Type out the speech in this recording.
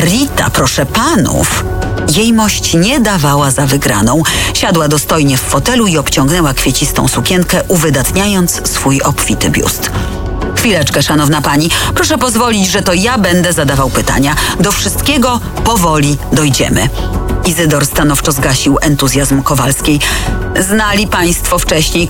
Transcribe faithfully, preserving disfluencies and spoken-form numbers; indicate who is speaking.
Speaker 1: Rita, proszę panów. Jej mość nie dawała za wygraną. Siadła dostojnie w fotelu i obciągnęła kwiecistą sukienkę, uwydatniając swój obfity biust. Chwileczkę, szanowna pani. Proszę pozwolić, że to ja będę zadawał pytania. Do wszystkiego powoli dojdziemy. Izydor stanowczo zgasił entuzjazm Kowalskiej. Znali państwo wcześniej